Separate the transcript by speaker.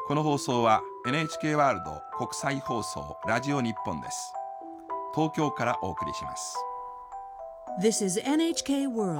Speaker 1: この放送は NHK ワールド国際放送ラジオ日本です。東京からお送りします。
Speaker 2: This is NHK World